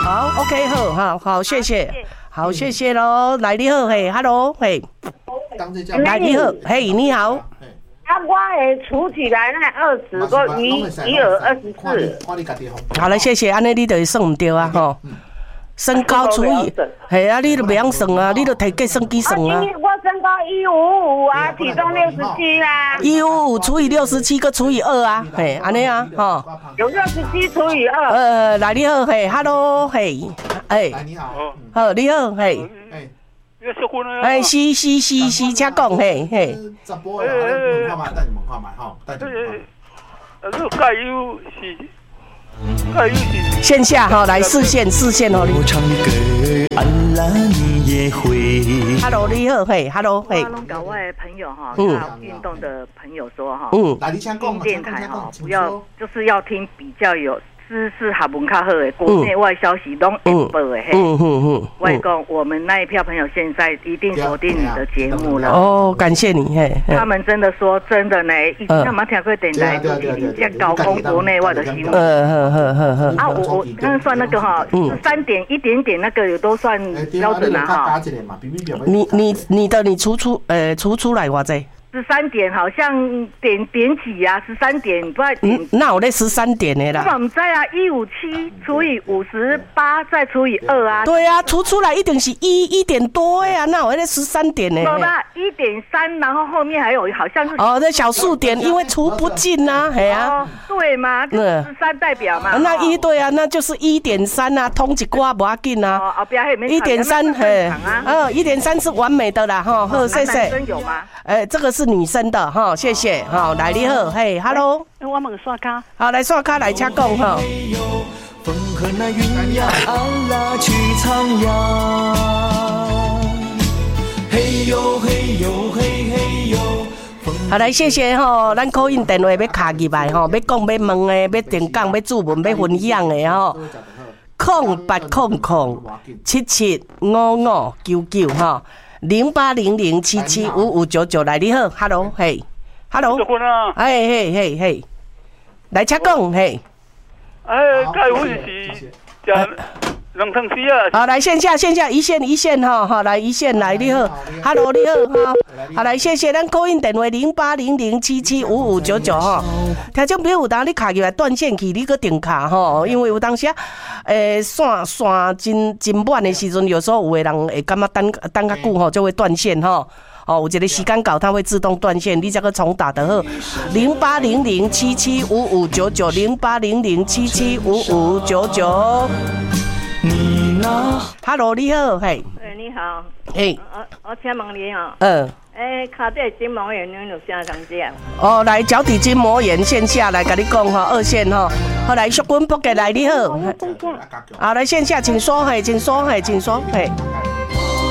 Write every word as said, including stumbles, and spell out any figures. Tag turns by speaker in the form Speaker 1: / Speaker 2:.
Speaker 1: 好 ，OK， 好，好，好，谢谢，好，谢谢喽。来，你好，嘿 ，Hello， 嘿，来，你好，嘿，你好。
Speaker 2: 啊，我会除起来那二十个余余额二十四。
Speaker 1: 好了，谢谢，安尼你就会算唔对啊，吼。身高除以，系啊，你都袂晓算啊，你都摕计算机算啊。
Speaker 2: 我身高一五五啊，体重六十七啊。
Speaker 1: 一五五除以六十七，个除以二啊，嘿，安尼啊，吼。
Speaker 2: 有六十七除以二。
Speaker 1: 呃，来你好，嘿 ，Hello， 嘿，哎，你好，好，你好，嘿。哎，是是是是，请讲，嘿嘿。
Speaker 3: 十波的，问看卖，等你问看卖，吼，等你问看卖。
Speaker 4: 呃，这个钙优是。
Speaker 1: 线下哈，来视线视线哦。Hello， 你好，嘿 ，Hello， 嘿。
Speaker 5: 搞我的朋友哈，嗯，运动的朋友说哈，
Speaker 1: 嗯，
Speaker 5: 听电台哈，不要就是要听比较有知识学问较好的国内外消息，拢会报的嘿。嗯嗯嗯。外公，我们那一票朋友现在一定锁定你的节目了。
Speaker 1: 哦，感谢你嘿。
Speaker 5: 他们真的说真的呢，以前他们听过电台，就是你这高空国内外的新闻。嗯嗯嗯嗯嗯。啊，我我刚刚算那个哈，三点一点点那个有都算标准了哈。
Speaker 1: 你你你的你除出呃除出来偌济？
Speaker 5: 十三点好像点点几啊？十三点不知道点。
Speaker 1: 那有咧十三点的啦。
Speaker 5: 我唔知啊，一五七除以五十八再除以二啊。
Speaker 1: 对啊，除出来一定是一一点多呀，那有咧十三点呢。
Speaker 5: 没啦，一点三，然后后面还有好像是。
Speaker 1: 哦，那小数点，因为除不尽呐，系啊。
Speaker 5: 哦，对嘛，十三代表嘛。
Speaker 1: 那一对啊，那就是一点三啊，通一挂无要紧啊。
Speaker 5: 哦，后边还没。
Speaker 1: 一点三，嘿，嗯，一点三是完美的啦，哈，好，谢谢。
Speaker 5: 男生有吗？
Speaker 1: 哎，这个是女生的哈，谢谢，好，来你好，嘿 ，Hello，
Speaker 6: 我问刷卡，
Speaker 1: 好，来刷卡来请讲哈。
Speaker 7: 风和那云呀，安拉去徜徉。嘿呦嘿呦嘿嘿呦。
Speaker 1: 好，来谢谢吼，咱call in电话要卡入来吼，要讲要问的，要တင်讲，要注文，要分享的吼。空八空空七七五五九九哈。零八零零七七五五九九来，你好 ，Hello， 嘿 ，Hello， 嘿嘿嘿嘿，来请讲，嘿，
Speaker 4: 哎，钙粉是食两汤匙啊。
Speaker 1: 好，来线下线下一线一线哈，好来一线来，你好 ，Hello， 你好哈，好来谢谢，咱call in电话零八零零七七五五九九哈，听众朋友有当你卡入来断线去，你搁定卡吼，因为有当时啊。诶，线线真真满的时阵，有时候有的人会感觉等等较久吼，就会断线吼。哦，有一个时间到，它会自动断线，你再个重打的好。零八零零七七五五九九，零八零零七七五五九九。Hello， 你好，嘿。
Speaker 2: 诶，你好。
Speaker 1: 嘿。
Speaker 2: 我我请问你哦。
Speaker 1: 嗯。
Speaker 2: 诶，脚底筋膜炎你有啥常见？
Speaker 1: 哦，来脚底筋膜炎线下来跟你讲哈，二线哈。好，来淑君伯给来，你好。好，来线下请说，嘿，请说，嘿，请说，嘿。